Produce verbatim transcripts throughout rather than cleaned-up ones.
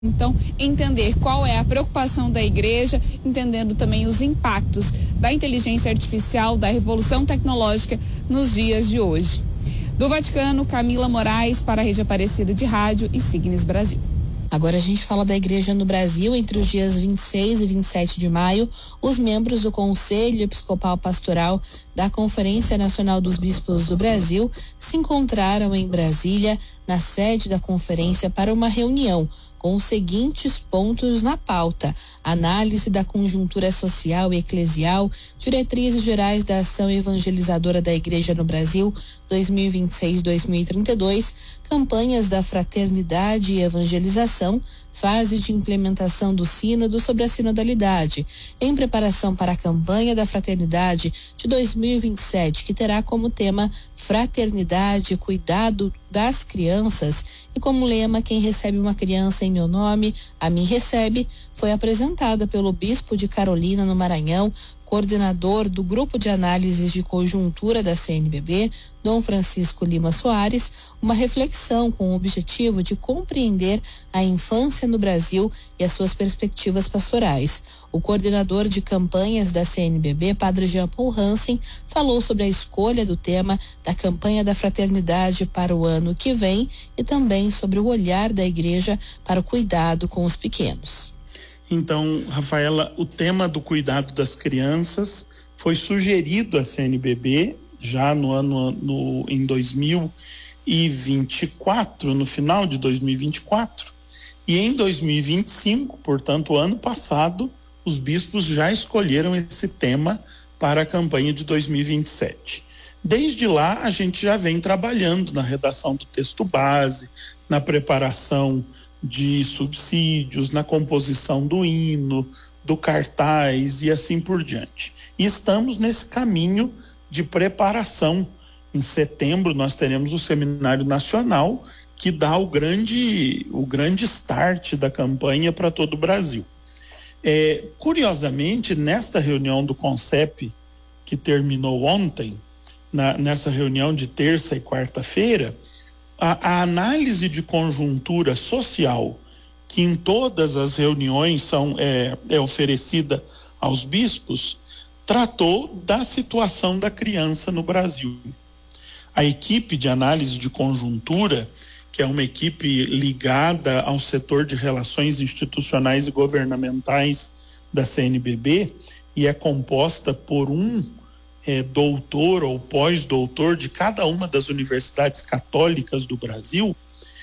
Então, entender qual é a preocupação da igreja, entendendo também os impactos da inteligência artificial, da revolução tecnológica nos dias de hoje. Do Vaticano, Camila Moraes para a Rede Aparecida de Rádio e Signes Brasil. Agora a gente fala da igreja no Brasil. Entre os dias vinte e seis e vinte e sete de maio, os membros do Conselho Episcopal Pastoral da Conferência Nacional dos Bispos do Brasil se encontraram em Brasília, na sede da conferência, para uma reunião com os seguintes pontos na pauta: análise da conjuntura social e eclesial, diretrizes gerais da ação evangelizadora da Igreja no Brasil dois mil e vinte e seis a dois mil e trinta e dois, campanhas da fraternidade e evangelização, fase de implementação do sínodo sobre a sinodalidade, em preparação para a campanha da fraternidade de dois mil e vinte e sete, que terá como tema fraternidade e cuidado das crianças, e como lema quem recebe uma criança em meu nome, a mim recebe, foi apresentada pelo bispo de Carolina, no Maranhão, coordenador do Grupo de Análises de Conjuntura da C N B B, Dom Francisco Lima Soares, uma reflexão com o objetivo de compreender a infância no Brasil e as suas perspectivas pastorais. O coordenador de campanhas da C N B B, Padre Jean Paul Hansen, falou sobre a escolha do tema da campanha da fraternidade para o ano que vem e também sobre o olhar da igreja para o cuidado com os pequenos. Então, Rafaela, o tema do cuidado das crianças foi sugerido à C N B B já no ano no, em dois mil e vinte e quatro, no final de dois mil e vinte e quatro, e em dois mil e vinte e cinco, portanto, ano passado, os bispos já escolheram esse tema para a campanha de dois mil e vinte e sete. Desde lá, a gente já vem trabalhando na redação do texto base, na preparação de subsídios, na composição do hino, do cartaz e assim por diante. E estamos nesse caminho de preparação. Em setembro nós teremos o Seminário Nacional, que dá o grande, o grande start da campanha para todo o Brasil. É, curiosamente, nesta reunião do CONCEP, que terminou ontem, na, nessa reunião de terça e quarta-feira, A, a análise de conjuntura social, que em todas as reuniões são, é, é oferecida aos bispos, tratou da situação da criança no Brasil. A equipe de análise de conjuntura, que é uma equipe ligada ao setor de relações institucionais e governamentais da C N B B, e é composta por um É, doutor ou pós-doutor de cada uma das universidades católicas do Brasil,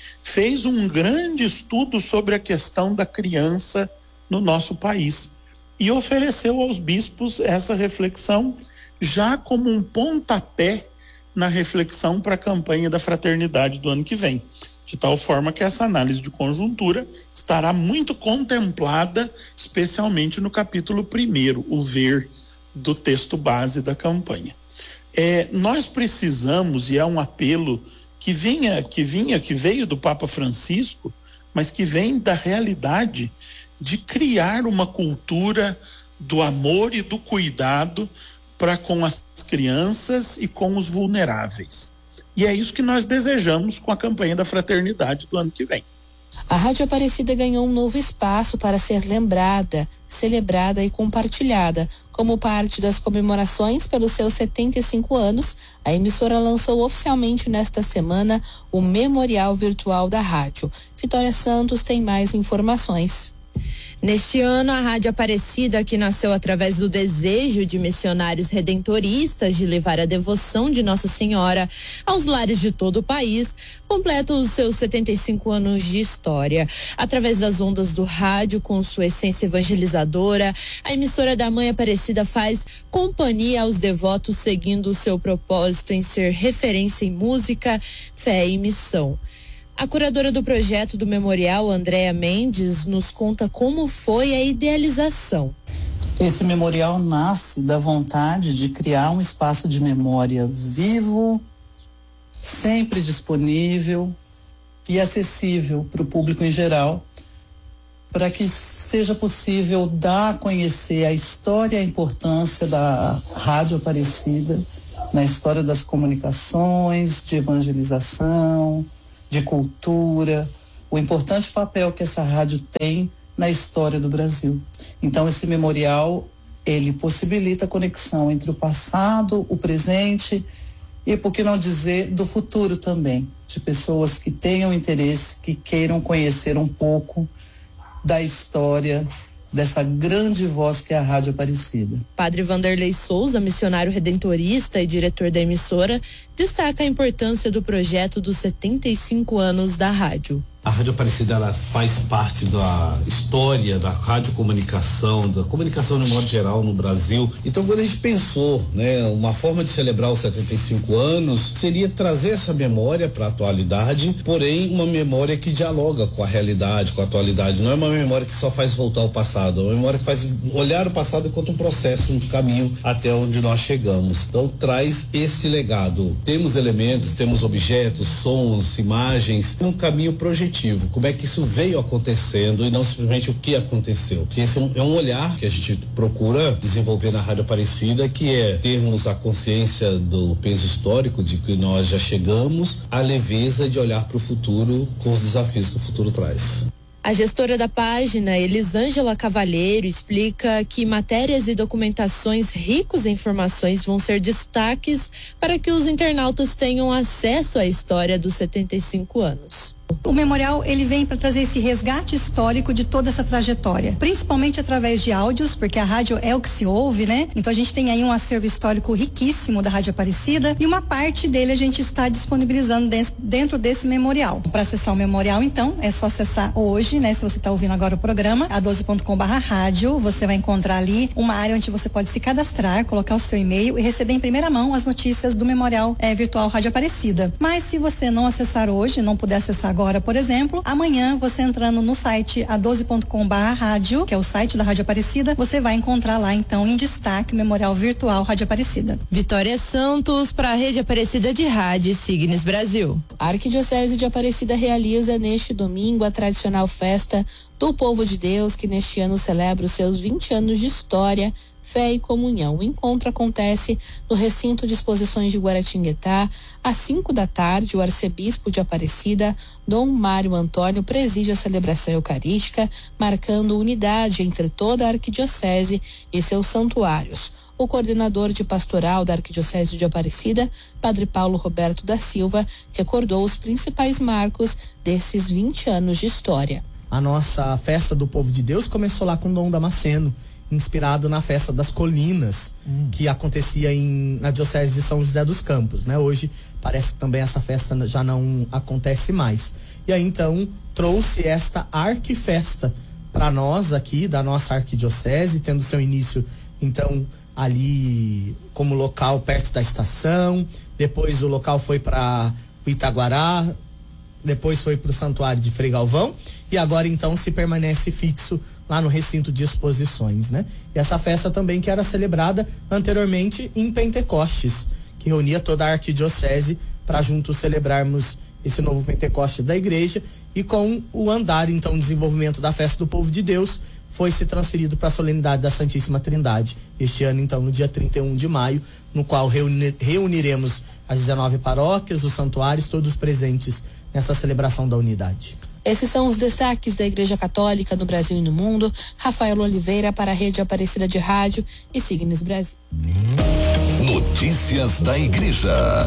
fez um grande estudo sobre a questão da criança no nosso país e ofereceu aos bispos essa reflexão já como um pontapé na reflexão para a campanha da fraternidade do ano que vem, de tal forma que essa análise de conjuntura estará muito contemplada, especialmente no capítulo primeiro, o ver do texto base da campanha. É, nós precisamos, e é um apelo que vinha, que vinha, que veio do Papa Francisco, mas que vem da realidade de criar uma cultura do amor e do cuidado para com as crianças e com os vulneráveis. E é isso que nós desejamos com a campanha da fraternidade do ano que vem. A Rádio Aparecida ganhou um novo espaço para ser lembrada, celebrada e compartilhada. Como parte das comemorações pelos seus setenta e cinco anos, a emissora lançou oficialmente nesta semana o Memorial Virtual da Rádio. Vitória Santos tem mais informações. Neste ano, a Rádio Aparecida, que nasceu através do desejo de missionários redentoristas de levar a devoção de Nossa Senhora aos lares de todo o país, completa os seus setenta e cinco anos de história. Através das ondas do rádio, com sua essência evangelizadora, a emissora da Mãe Aparecida faz companhia aos devotos, seguindo o seu propósito em ser referência em música, fé e missão. A curadora do projeto do memorial, Andréa Mendes, nos conta como foi a idealização. Esse memorial nasce da vontade de criar um espaço de memória vivo, sempre disponível e acessível para o público em geral, para que seja possível dar a conhecer a história e a importância da Rádio Aparecida na história das comunicações, de evangelização, de cultura, o importante papel que essa rádio tem na história do Brasil. Então, esse memorial, ele possibilita a conexão entre o passado, o presente e, por que não dizer, do futuro também, de pessoas que tenham interesse, que queiram conhecer um pouco da história dessa grande voz que é a Rádio Aparecida. Padre Vanderlei Souza, missionário redentorista e diretor da emissora, destaca a importância do projeto dos setenta e cinco anos da rádio. A Rádio Aparecida, ela faz parte da história da radiocomunicação, da comunicação de modo geral no Brasil. Então, quando a gente pensou, né, uma forma de celebrar os setenta e cinco anos seria trazer essa memória para a atualidade, porém uma memória que dialoga com a realidade, com a atualidade. Não é uma memória que só faz voltar ao passado, é uma memória que faz olhar o passado enquanto um processo, um caminho até onde nós chegamos. Então, traz esse legado. Temos elementos, temos objetos, sons, imagens, um caminho projetivo. Como é que isso veio acontecendo e não simplesmente o que aconteceu. Porque esse é um, é um olhar que a gente procura desenvolver na Rádio Aparecida, que é termos a consciência do peso histórico de que nós já chegamos, a leveza de olhar para o futuro com os desafios que o futuro traz. A gestora da página, Elisângela Cavalheiro, explica que matérias e documentações ricos em informações vão ser destaques para que os internautas tenham acesso à história dos setenta e cinco anos. O memorial, ele vem para trazer esse resgate histórico de toda essa trajetória, principalmente através de áudios, porque a rádio é o que se ouve, né? Então a gente tem aí um acervo histórico riquíssimo da Rádio Aparecida e uma parte dele a gente está disponibilizando dentro desse memorial. Para acessar o memorial, então, é só acessar hoje, né? Se você está ouvindo agora o programa, a doze ponto com barra rádio, você vai encontrar ali uma área onde você pode se cadastrar, colocar o seu e-mail e receber em primeira mão as notícias do memorial é, virtual Rádio Aparecida. Mas se você não acessar hoje, não puder acessar agora, por exemplo, amanhã você entrando no site a doze ponto com barra rádio, que é o site da Rádio Aparecida, você vai encontrar lá então em destaque o Memorial Virtual Rádio Aparecida. Vitória Santos para a Rede Aparecida de Rádio Signes Brasil. A Arquidiocese de Aparecida realiza neste domingo a tradicional festa do Povo de Deus, que neste ano celebra os seus vinte anos de história, fé e comunhão. O encontro acontece no recinto de exposições de Guaratinguetá. Às cinco da tarde, o arcebispo de Aparecida, Dom Mário Antônio, preside a celebração eucarística, marcando unidade entre toda a arquidiocese e seus santuários. O coordenador de pastoral da Arquidiocese de Aparecida, Padre Paulo Roberto da Silva, recordou os principais marcos desses vinte anos de história. A nossa festa do Povo de Deus começou lá com Dom Damasceno, inspirado na festa das colinas, hum. que acontecia em, na Diocese de São José dos Campos, né? Hoje parece que também essa festa já não acontece mais. E aí então trouxe esta arquifesta para nós aqui da nossa arquidiocese, tendo seu início então ali como local perto da estação, depois o local foi para o Itaguará, depois foi para o Santuário de Frei Galvão e agora então se permanece fixo lá no recinto de exposições, né? E essa festa também que era celebrada anteriormente em Pentecostes, que reunia toda a arquidiocese para juntos celebrarmos esse novo Pentecostes da igreja, e com o andar, então, o desenvolvimento da festa do Povo de Deus foi se transferido para a solenidade da Santíssima Trindade, este ano então no dia trinta e um de maio, no qual reuni- reuniremos as dezenove paróquias, os santuários, todos presentes nesta celebração da unidade. Esses são os destaques da Igreja Católica no Brasil e no mundo. Rafael Oliveira para a Rede Aparecida de Rádio e Signes Brasil. Notícias da Igreja.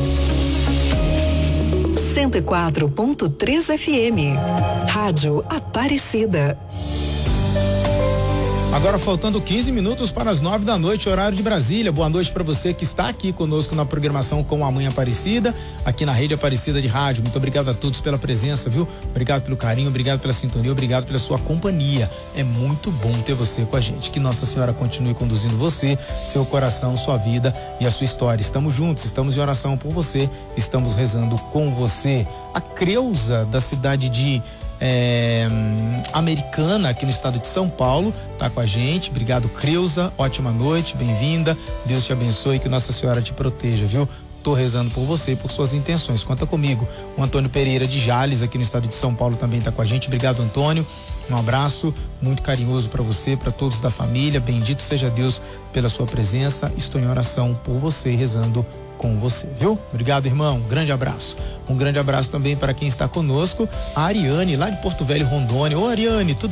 cento e quatro ponto três F M. Rádio Aparecida. Agora faltando quinze minutos para as nove da noite, horário de Brasília. Boa noite para você que está aqui conosco na programação com a Mãe Aparecida, aqui na Rede Aparecida de Rádio. Muito obrigado a todos pela presença, viu? Obrigado pelo carinho, obrigado pela sintonia, obrigado pela sua companhia. É muito bom ter você com a gente. Que Nossa Senhora continue conduzindo você, seu coração, sua vida e a sua história. Estamos juntos, estamos em oração por você, estamos rezando com você. A Creuza, da cidade de É, Americana, aqui no estado de São Paulo, tá com a gente. Obrigado, Creuza, ótima noite, bem-vinda, Deus te abençoe, que Nossa Senhora te proteja, viu? Tô rezando por você e por suas intenções, conta comigo. O Antônio Pereira de Jales, aqui no estado de São Paulo, também tá com a gente. Obrigado, Antônio, um abraço muito carinhoso para você, para todos da família. Bendito seja Deus pela sua presença. Estou em oração por você, rezando com você, viu? Obrigado, irmão. Um grande abraço. Um grande abraço também para quem está conosco, a Ariane, lá de Porto Velho, Rondônia. Ô, Ariane, tudo